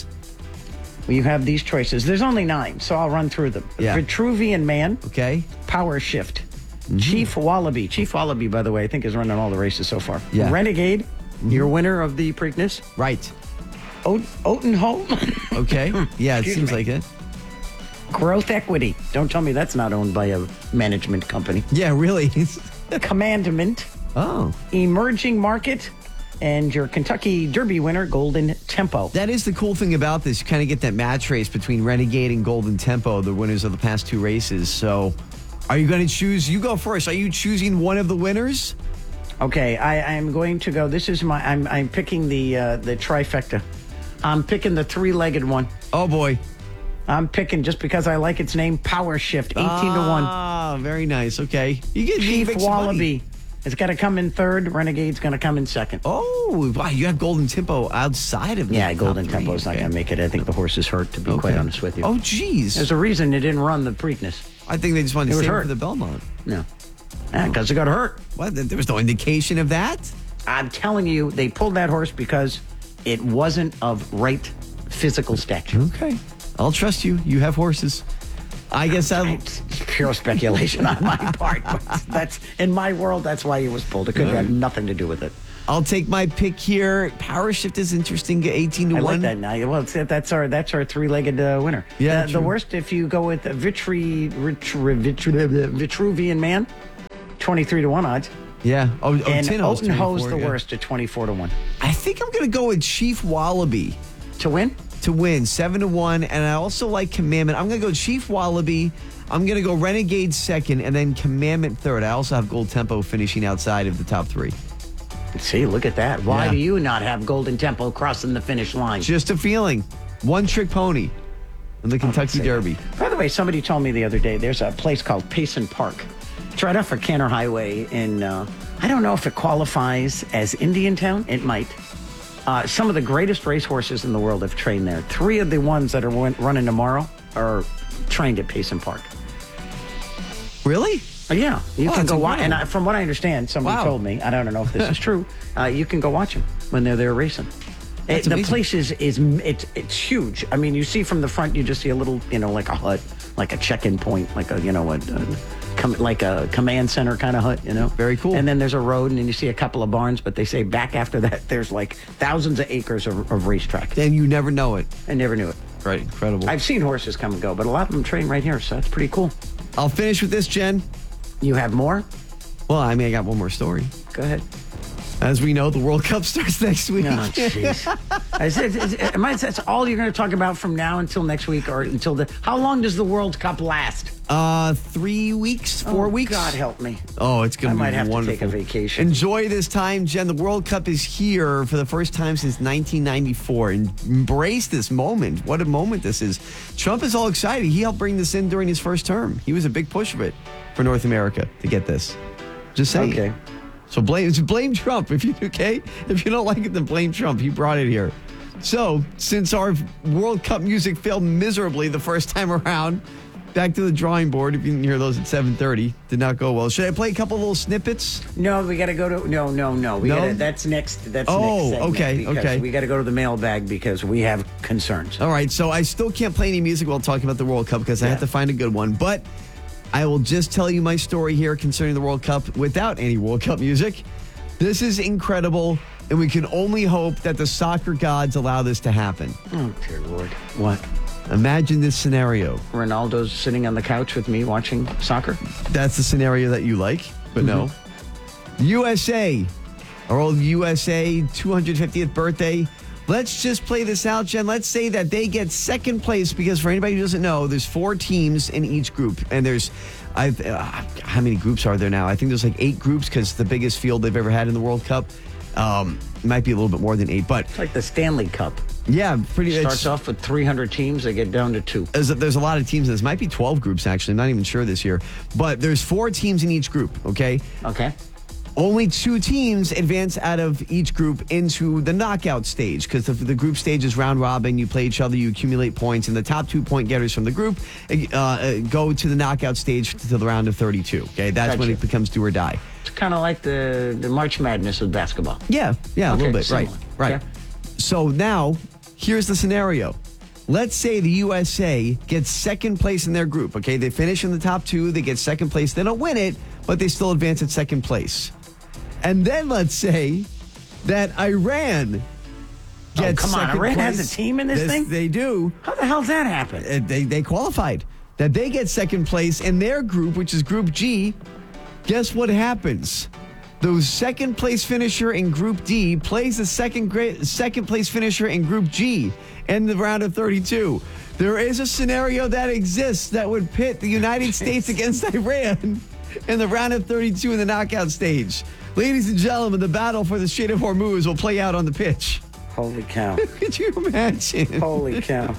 We have these choices. There's only 9, so I'll run through them. Yeah. Vitruvian Man. Okay. Power Shift. Chief Wallaby. Chief Wallaby, by the way, I think is running all the races so far. Yeah. Renegade, your winner of the Preakness. Right. Oatenholm. Okay. Yeah, it seems like it. Growth Equity. Don't tell me that's not owned by a management company. Yeah, really. Commandment. Oh. Emerging Market. And your Kentucky Derby winner, Golden Tempo. That is the cool thing about this. You kind of get that match race between Renegade and Golden Tempo, the winners of the past 2 races. So are you going to choose? You go first. Are you choosing one of the winners? Okay, I'm going to go. This is I'm picking the trifecta. I'm picking the 3-legged one. Oh, boy. I'm picking, just because I like its name, Power Shift, 18 to 1. Ah, very nice. Okay. You get Chief Wallaby. It's got to come in 3rd. Renegade's going to come in 2nd. Oh, wow. You have Golden Tempo outside of Yeah, the Golden top 3. Tempo's not going to make it. I think the horse is hurt, to be quite honest with you. Oh, geez. There's a reason it didn't run the Preakness. I think they just wanted to It was save it hurt. for the Belmont. No. Because it got hurt. What? There was no indication of that? I'm telling you, they pulled that horse because it wasn't of right physical stature. Okay. I'll trust you. You have horses. I guess It's pure speculation on my part. But that's in my world, that's why it was pulled. It could have nothing to do with it. I'll take my pick here. Power Shift is interesting. 18 to 1. I like that now. Well, that's our three-legged winner. Yeah, the worst, if you go with Vitruvian Man, 23 to 1 odds. Yeah. And Tinho's Otenho's the 24, worst at 24 to 1. I think I'm going to go with Chief Wallaby. To win? To win, 7 to 1. And I also like Commandment. I'm going to go Chief Wallaby. I'm going to go Renegade second, and then Commandment third. I also have Gold Tempo finishing outside of the top 3. See, look at that. Why do you not have Golden Tempo crossing the finish line? Just a feeling. One trick pony in the Kentucky Derby. By the way, somebody told me the other day there's a place called Payson Park. It's right off of Canner Highway in, I don't know if it qualifies as Indiantown. It might. Some of the greatest racehorses in the world have trained there. 3 of the ones that are running tomorrow are trained at Payson Park. Really? Yeah, you can go watch. incredible. And from what I understand, somebody told me, I don't know if this is true, you can go watch them when they're there racing. The place is huge. I mean, you see from the front, you just see a little, like a hut, like a check-in point, like a, like a command center kind of hut, Very cool. And then there's a road, and then you see a couple of barns, but they say back after that, there's like thousands of acres of racetrack. And you never know it. I never knew it. Right, incredible. I've seen horses come and go, but a lot of them train right here, so that's pretty cool. I'll finish with this, Jen. You have more? Well, I got one more story. Go ahead. As we know, the World Cup starts next week. Oh, jeez. That's all you're going to talk about from now until next week, or until how long does the World Cup last? 3 weeks, 4 weeks. God help me. Oh, it's going to be I might have wonderful. to take a vacation. Enjoy this time, Jen. The World Cup is here for the first time since 1994. Embrace this moment. What a moment this is. Trump is all excited. He helped bring this in during his first term. He was a big push of it for North America to get this. Just saying. Okay. So blame Trump if you don't like it, then blame Trump. He brought it here. So since our World Cup music failed miserably the first time around, back to the drawing board. If you didn't hear those at 7:30, did not go well. Should I play a couple little snippets? No, we got to go to no. That's next. That's Oh, next segment okay, because okay. We got to go to the mailbag because we have concerns. All right, so I still can't play any music while talking about the World Cup because I have to find a good one. But I will just tell you my story here concerning the World Cup without any World Cup music. This is incredible, and we can only hope that the soccer gods allow this to happen. Oh, dear Lord. What? Imagine this scenario. Ronaldo's sitting on the couch with me watching soccer? That's the scenario that you like, but no. USA, our old USA 250th birthday. Let's just play this out, Jen. Let's say that they get second place because for anybody who doesn't know, there's 4 teams in each group. And there's, how many groups are there now? I think there's like 8 groups because it's the biggest field they've ever had in the World Cup. Might be a little bit more than 8, but. It's like the Stanley Cup. Yeah, pretty. Starts off with 300 teams. They get down to 2. There's a lot of teams. This might be 12 groups, actually. I'm not even sure this year. But there's 4 teams in each group, okay? Okay. Only 2 teams advance out of each group into the knockout stage because the group stage is round robin. You play each other, you accumulate points, and the top 2 point getters from the group go to the knockout stage to the round of 32. Okay, that's when it becomes do or die. It's kind of like the March Madness of basketball. Yeah, a little bit, similar. right. Okay. So now, here's the scenario. Let's say the USA gets second place in their group. Okay, they finish in the top 2, they get second place. They don't win it, but they still advance at second place. And then let's say that Iran gets come on, second Iran place. has a team in this thing? They do. How the hell's that happen? They qualified. That they get second place in their group, which is Group G. Guess what happens? The second place finisher in Group D plays the second place finisher in Group G in the round of 32. There is a scenario that exists that would pit the United States against Iran in the round of 32 in the knockout stage. Ladies and gentlemen, the battle for the Strait of Hormuz will play out on the pitch. Holy cow. Could you imagine? Holy cow.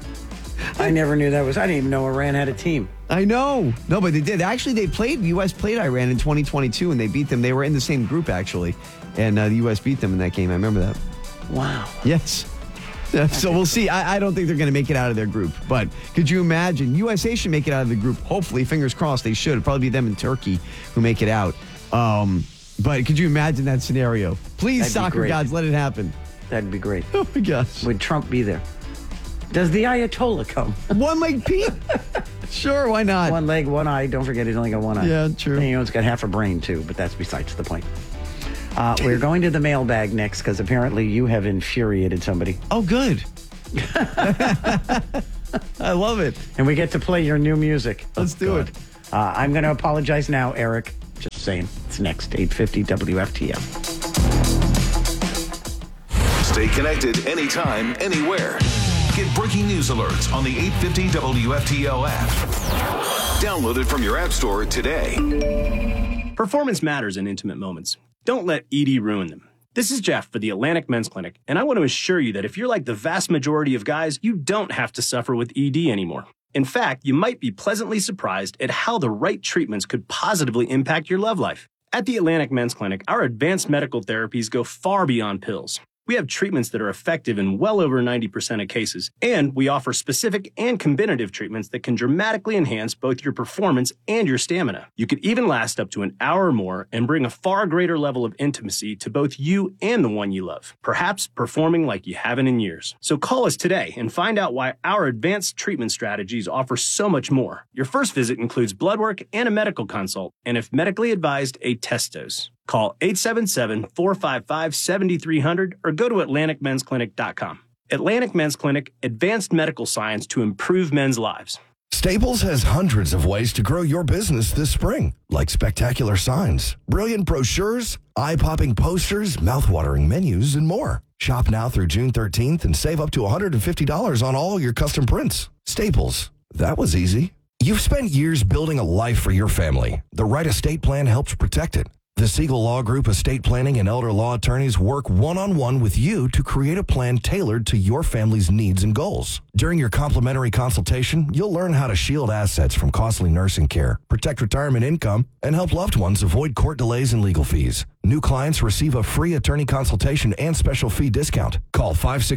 I never knew that was. I didn't even know Iran had a team. I know. No, but they did. Actually, the U.S. played Iran in 2022, and they beat them. They were in the same group, actually. And the U.S. beat them in that game. I remember that. Wow. Yes. So we'll see. I don't think they're going to make it out of their group. But could you imagine? USA should make it out of the group. Hopefully, fingers crossed, they should. It'll probably be them and Turkey who make it out. But could you imagine that scenario? Please, That'd be soccer great. gods, let it happen. That'd be great. Oh, my gosh. Would Trump be there? Does the Ayatollah come? One leg Pete? Sure, why not? One leg, one eye. Don't forget he's only got one eye. Yeah, true. And, it's got half a brain, too, but that's besides the point. We're going to the mailbag next because apparently you have infuriated somebody. Oh, good. I love it. And we get to play your new music. Let's do it. I'm going to apologize now, Eric. Just saying. It's next, 850 WFTF. Stay connected anytime, anywhere. Get breaking news alerts on the 850 WFTL app. Download it from your app store today. Performance matters in intimate moments. Don't let ED ruin them. This is Jeff for the Atlantic Men's Clinic, and I want to assure you that if you're like the vast majority of guys, you don't have to suffer with ED anymore. In fact, you might be pleasantly surprised at how the right treatments could positively impact your love life. At the Atlantic Men's Clinic, our advanced medical therapies go far beyond pills. We have treatments that are effective in well over 90% of cases, and we offer specific and combinative treatments that can dramatically enhance both your performance and your stamina. You could even last up to an hour or more and bring a far greater level of intimacy to both you and the one you love, perhaps performing like you haven't in years. So call us today and find out why our advanced treatment strategies offer so much more. Your first visit includes blood work and a medical consult, and if medically advised, a test dose. Call 877-455-7300 or go to AtlanticMen'sClinic.com. Atlantic Men's Clinic, advanced medical science to improve men's lives. Staples has hundreds of ways to grow your business this spring, like spectacular signs, brilliant brochures, eye-popping posters, mouth-watering menus, and more. Shop now through June 13th and save up to $150 on all your custom prints. Staples. That was easy. You've spent years building a life for your family. The right estate plan helps protect it. The Siegel Law Group estate planning and elder law attorneys work one-on-one with you to create a plan tailored to your family's needs and goals. During your complimentary consultation, you'll learn how to shield assets from costly nursing care, protect retirement income, and help loved ones avoid court delays and legal fees. New clients receive a free attorney consultation and special fee discount. Call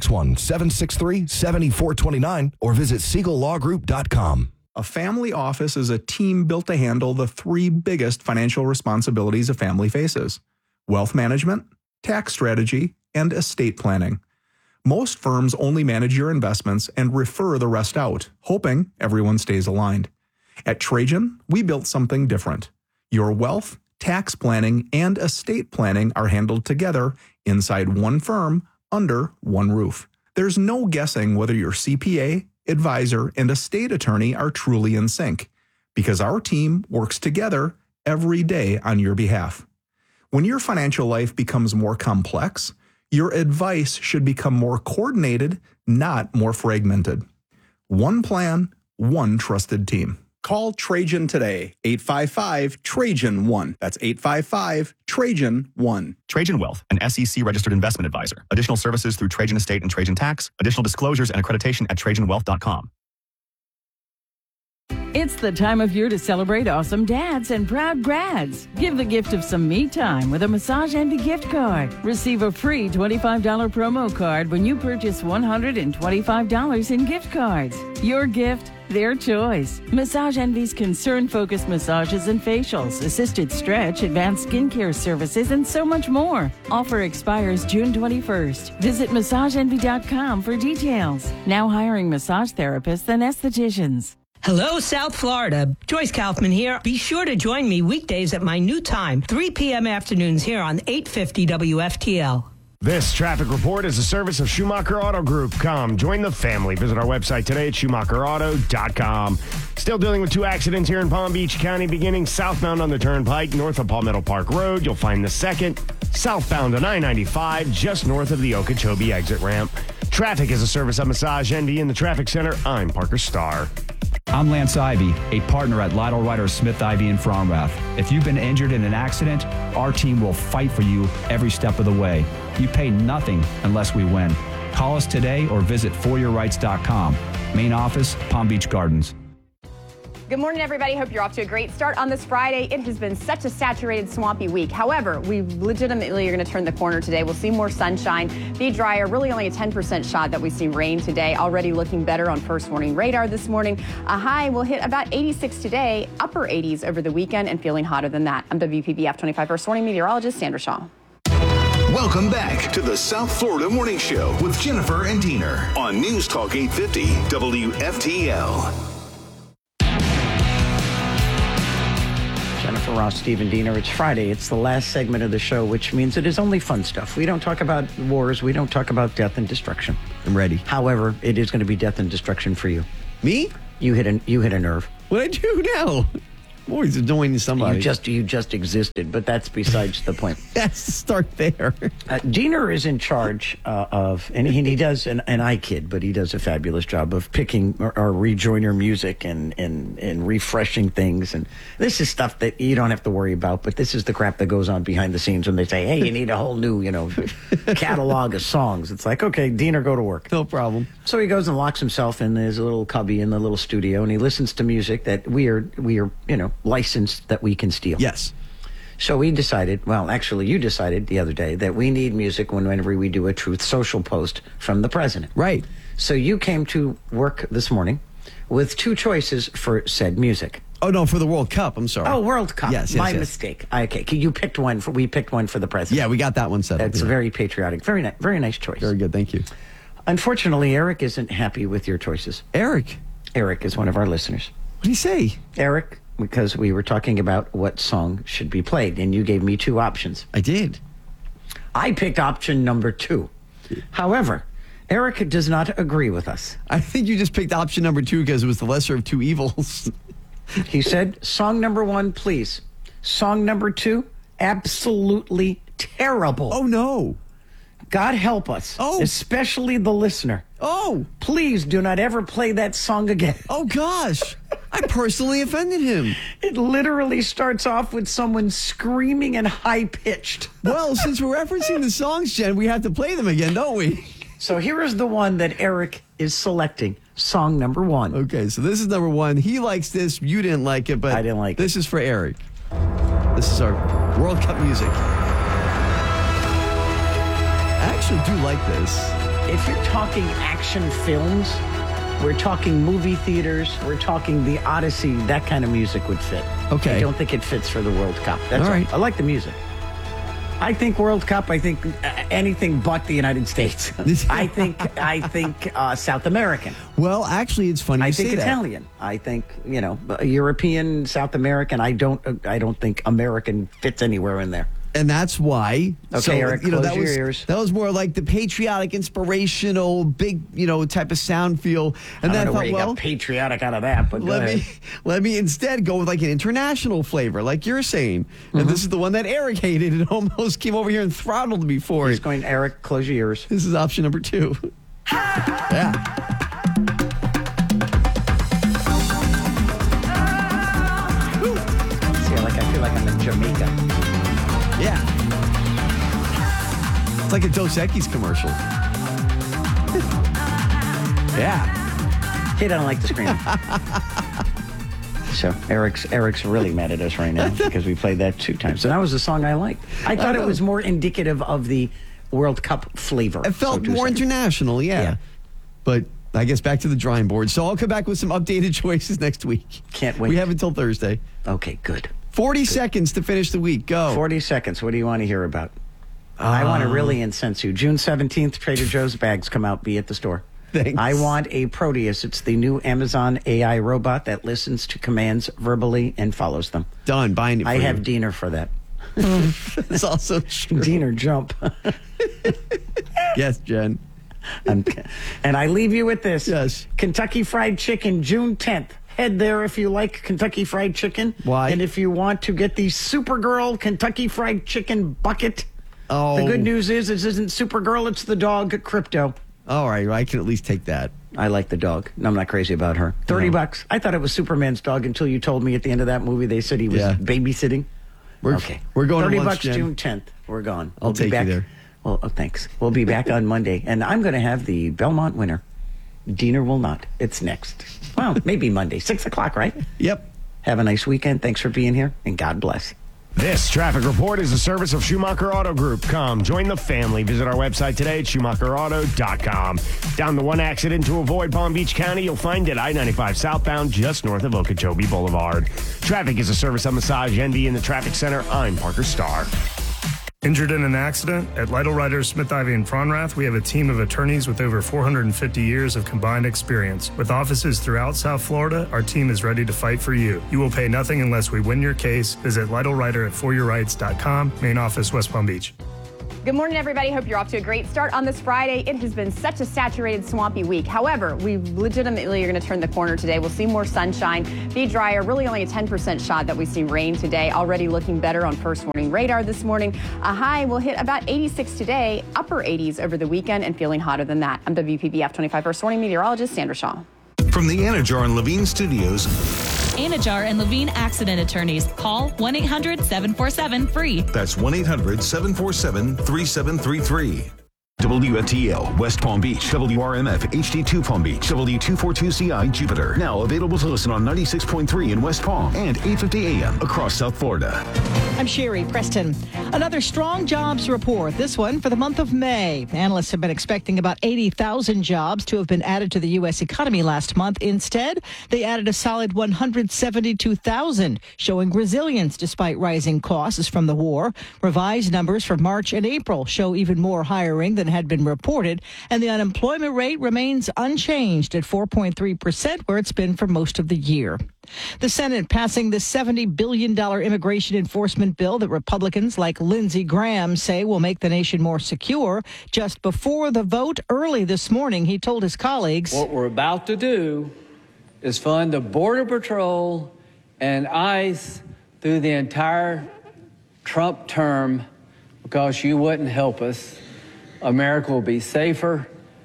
561-763-7429 or visit SiegelLawGroup.com. A family office is a team built to handle the three biggest financial responsibilities a family faces: wealth management, tax strategy, and estate planning. Most firms only manage your investments and refer the rest out, hoping everyone stays aligned. At Trajan, we built something different. Your wealth, tax planning, and estate planning are handled together inside one firm under one roof. There's no guessing whether your CPA, advisor, and estate attorney are truly in sync, because our team works together every day on your behalf. When your financial life becomes more complex, your advice should become more coordinated, not more fragmented. One plan, one trusted team. Call Trajan today, 855-TRAJAN-1. That's 855-TRAJAN-1. Trajan Wealth, an SEC-registered investment advisor. Additional services through Trajan Estate and Trajan Tax. Additional disclosures and accreditation at TrajanWealth.com. It's the time of year to celebrate awesome dads and proud grads. Give the gift of some me time with a Massage Envy gift card. Receive a free $25 promo card when you purchase $125 in gift cards. Your gift, their choice. Massage Envy's concern-focused massages and facials, assisted stretch, advanced skincare services, and so much more. Offer expires June 21st. Visit MassageEnvy.com for details. Now hiring massage therapists and estheticians. Hello, South Florida. Joyce Kaufman here. Be sure to join me weekdays at my new time, 3 p.m. afternoons here on 850 WFTL. This traffic report is a service of Schumacher Auto Group. Come, join the family. Visit our website today at SchumacherAuto.com. Still dealing with two accidents here in Palm Beach County, beginning southbound on the Turnpike, north of Palmetto Park Road. You'll find the second. Southbound on I-95, just north of the Okeechobee exit ramp. Traffic is a service of Massage Envy in the Traffic Center. I'm Parker Starr. I'm Lance Ivy, a partner at Lytle Ryder Smith Ivy in Fromrath. If you've been injured in an accident, our team will fight for you every step of the way. You pay nothing unless we win. Call us today or visit foryourrights.com. Main office, Palm Beach Gardens. Good morning, everybody. Hope you're off to a great start on this Friday. It has been such a saturated, swampy week. However, we legitimately are going to turn the corner today. We'll see more sunshine, be drier. Really only a 10% shot that we see rain today. Already looking better on first warning radar this morning. A high will hit about 86 today, upper 80s over the weekend, and feeling hotter than that. I'm WPBF 25 first warning meteorologist Sandra Shaw. Welcome back to the South Florida Morning Show with Jennifer and Diener on News Talk 850 WFTL. Jennifer Ross, Stephen Diener. It's Friday. It's the last segment of the show, which means it is only fun stuff. We don't talk about wars. We don't talk about death and destruction. I'm ready. However, it is going to be death and destruction for you. Me? You hit a nerve. What'd I do now? I'm always annoying somebody. You just existed, but that's besides the point. Let's start there. Diener is in charge of, and he does, and I kid, but he does a fabulous job of picking our rejoiner music and refreshing things. And this is stuff that you don't have to worry about, but this is the crap that goes on behind the scenes when they say, hey, you need a whole new, catalog of songs. It's like, okay, Diener, go to work. No problem. So he goes and locks himself in his little cubby in the little studio, and he listens to music that we are, licensed that we can steal. Yes. So we decided, well, actually you decided the other day that we need music whenever we do a Truth Social post from the president. Right. So you came to work this morning with two choices for said music. Oh, no, for the World Cup. I'm sorry. Oh, World Cup. Yes. My mistake. Okay, you picked one. We picked one for the president. Yeah, we got that one set up. That's very patriotic. Very nice choice. Very good. Thank you. Unfortunately, Eric isn't happy with your choices. Eric is one of our listeners. What did he say? Eric, because we were talking about what song should be played, and you gave me two options. I did. I picked option number 2. However, Eric does not agree with us. I think you just picked option number 2 because it was the lesser of two evils. He said, song number 1, please. Song number 2, absolutely terrible. Oh, no. God help us. Oh. Especially the listener. Oh. Please do not ever play that song again. Oh, gosh. I personally offended him. It literally starts off with someone screaming and high-pitched. Well, since we're referencing the songs, Jen, we have to play them again, don't we? So here is the one that Eric is selecting. Song number 1. Okay, so this is number 1. He likes this. You didn't like it, but I didn't like this is for Eric. This is our World Cup music. I actually do like this. If you're talking action films, we're talking movie theaters, we're talking the Odyssey, that kind of music would fit. Okay. I don't think it fits for the World Cup. That's all right. I like the music. I think World Cup, I think anything but the United States. I think South American. Well, actually, it's funny you say that. I think Italian. I think, European, South American. I don't think American fits anywhere in there. And that's why. Okay, Eric, close your ears. That was more like the patriotic, inspirational, big, type of sound feel. And I then don't know where you got patriotic out of that, but let me instead go with like an international flavor, like you're saying. Mm-hmm. And this is the one that Eric hated and almost came over here and throttled me for He's going, Eric, close your ears. This is option number 2. Yeah. I feel like I'm in Jamaica. Yeah. It's like a Dos Equis commercial. Yeah. He doesn't like the scream. So Eric's really mad at us right now because we played that 2 times. And that was the song I liked. I thought it was more indicative of the World Cup flavor. It felt more international, yeah. But I guess back to the drawing board. So I'll come back with some updated choices next week. Can't wait. We have until Thursday. Okay, good. 40 seconds to finish the week. Go. 40 seconds. What do you want to hear about? I want to really incense you. June 17th, Trader Joe's bags come out. Be at the store. Thanks. I want a Proteus. It's the new Amazon AI robot that listens to commands verbally and follows them. Done. Buying it for I you. have Diener for that. It's also true. Diener, jump. Yes, Jen. And I leave you with this. Yes. Kentucky Fried Chicken, June 10th. Head there if you like Kentucky Fried Chicken. Why? And if you want to get the Supergirl Kentucky Fried Chicken bucket. Oh. The good news is it isn't Supergirl, it's the dog Crypto. All right, well, I can at least take that. I like the dog. I'm not crazy about her. $30. I thought it was Superman's dog until you told me at the end of that movie they said he was babysitting. We're going $30 to lunch, Jen. June 10th. We're gone. I'll take you there. Well, thanks. We'll be back on Monday, and I'm going to have the Belmont winner. Diener will not. It's next. Well, maybe Monday, 6 o'clock, right? Yep. Have a nice weekend. Thanks for being here, and God bless. This traffic report is a service of Schumacher Auto Group. Come, join the family. Visit our website today at SchumacherAuto.com. Down the one accident to avoid Palm Beach County, you'll find it I-95 southbound just north of Okeechobee Boulevard. Traffic is a service of Massage Envy in the Traffic Center. I'm Parker Starr. Injured in an accident? At Lytle Writers, Smith, Ivy, and Fronrath, we have a team of attorneys with over 450 years of combined experience. With offices throughout South Florida, our team is ready to fight for you. You will pay nothing unless we win your case. Visit Lytle Writer at foryourrights.com. Main office, West Palm Beach. Good morning, everybody. Hope you're off to a great start on this Friday. It has been such a saturated, swampy week. However, we legitimately are going to turn the corner today. We'll see more sunshine, be drier, really only a 10% shot that we see rain today. Already looking better on first warning radar this morning. A high will hit about 86 today, upper 80s over the weekend, and feeling hotter than that. I'm WPBF 25 first warning meteorologist Sandra Shaw. From the Anajar and Levine Studios, Anajar and Levine Accident Attorneys. Call 1-800-747-FREE. That's 1-800-747-3733. WFTL, West Palm Beach, WRMF, HD2 Palm Beach, W242CI Jupiter. Now available to listen on 96.3 in West Palm and 850 AM across South Florida. I'm Sherry Preston. Another strong jobs report, this one for the month of May. Analysts have been expecting about 80,000 jobs to have been added to the U.S. economy last month. Instead, they added a solid 172,000, showing resilience despite rising costs from the war. Revised numbers for March and April show even more hiring than had been reported, and the unemployment rate remains unchanged at 4.3%, where it's been for most of the year. The Senate passing the $70 billion immigration enforcement bill that Republicans like Lindsey Graham say will make the nation more secure. Just before the vote early this morning, he told his colleagues, "What we're about to do is fund the Border Patrol and ICE through the entire Trump term because you wouldn't help us. America will be safer.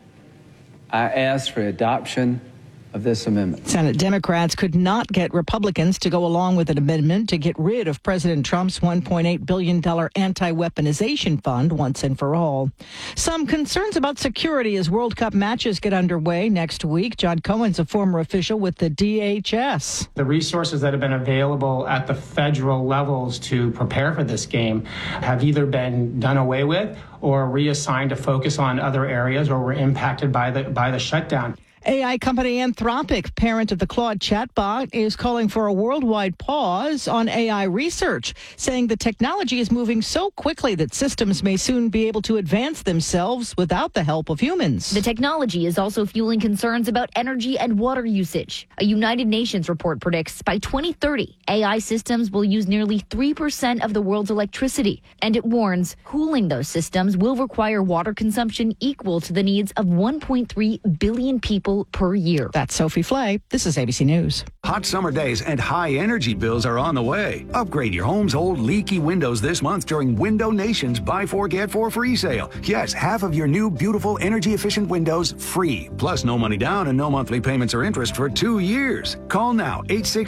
I ask for adoption of this amendment." Senate Democrats could not get Republicans to go along with an amendment to get rid of President Trump's $1.8 billion anti-weaponization fund once and for all. Some concerns about security as World Cup matches get underway next week. John Cohen's a former official with the DHS. The resources that have been available at the federal levels to prepare for this game have either been done away with or reassigned to focus on other areas or were impacted by the shutdown. AI company Anthropic, parent of the Claude chatbot, is calling for a worldwide pause on AI research, saying the technology is moving so quickly that systems may soon be able to advance themselves without the help of humans. The technology is also fueling concerns about energy and water usage. A United Nations report predicts by 2030, AI systems will use nearly 3% of the world's electricity. And it warns cooling those systems will require water consumption equal to the needs of 1.3 billion people per year. That's Sophie Flay. This is ABC News. Hot summer days and high energy bills are on the way. Upgrade your home's old leaky windows this month during Window Nation's Buy 4 Get 4 free sale. Yes, half of your new beautiful energy efficient windows free. Plus no money down and no monthly payments or interest for 2 years. Call now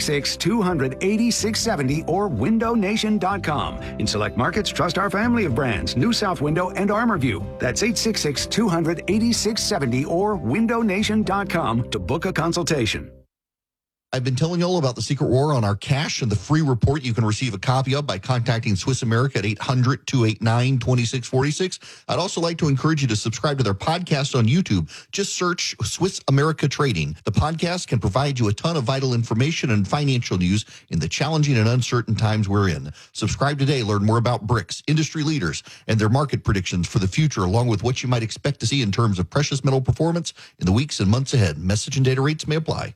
866-200-8670 or windownation.com. In select markets, trust our family of brands, New South Window and ArmorView. That's 866-200-8670 or windownation.com to book a consultation. I've been telling you all about the secret war on our cash and the free report you can receive a copy of by contacting Swiss America at 800-289-2646. I'd also like to encourage you to subscribe to their podcast on YouTube. Just search Swiss America Trading. The podcast can provide you a ton of vital information and financial news in the challenging and uncertain times we're in. Subscribe today. Learn more about BRICS, industry leaders, and their market predictions for the future, along with what you might expect to see in terms of precious metal performance in the weeks and months ahead. Message and data rates may apply.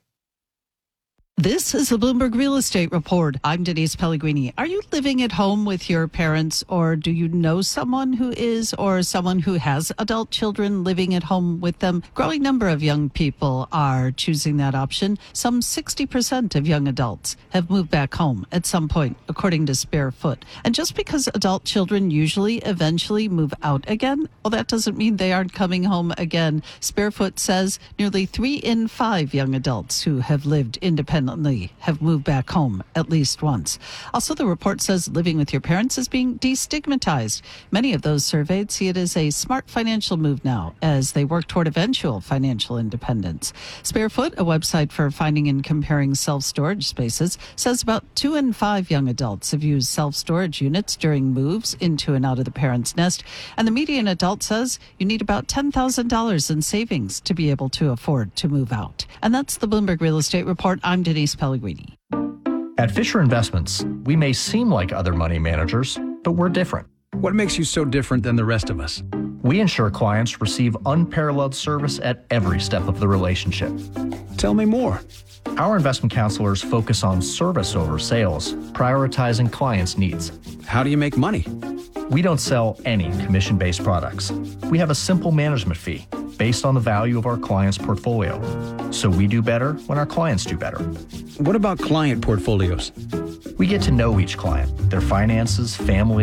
This is the Bloomberg Real Estate Report. I'm Denise Pellegrini. Are you living at home with your parents, or do you know someone who is, or someone who has adult children living at home with them? Growing number of young people are choosing that option. Some 60% of young adults have moved back home at some point, according to Sparefoot. And just because adult children usually eventually move out again, well, that doesn't mean they aren't coming home again. Sparefoot says nearly 3 in 5 young adults who have lived independently definitely have moved back home at least once. Also, the report says living with your parents is being destigmatized. Many of those surveyed see it as a smart financial move now as they work toward eventual financial independence. Sparefoot, a website for finding and comparing self-storage spaces, says about 2 in 5 young adults have used self-storage units during moves into and out of the parents' nest. And the median adult says you need about $10,000 in savings to be able to afford to move out. And that's the Bloomberg Real Estate Report. I'm Denise Pellegrini. At Fisher Investments, we may seem like other money managers, but we're different. What makes you so different than the rest of us? We ensure clients receive unparalleled service at every step of the relationship. Tell me more. Our investment counselors focus on service over sales, prioritizing clients' needs. How do you make money? We don't sell any commission-based products. We have a simple management fee based on the value of our clients' portfolio. So we do better when our clients do better. What about client portfolios? We get to know each client, their finances, family,